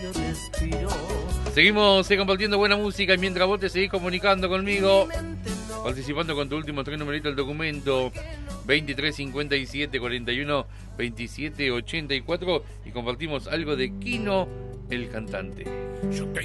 Seguimos compartiendo buena música y mientras vos te seguís comunicando conmigo, participando con tu último 3 numeritos del documento 23 57 41 27 84 y compartimos algo de Quino, el cantante.